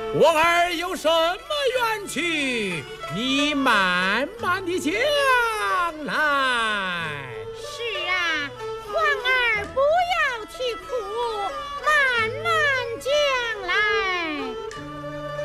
我儿有什么冤屈，你慢慢的讲来。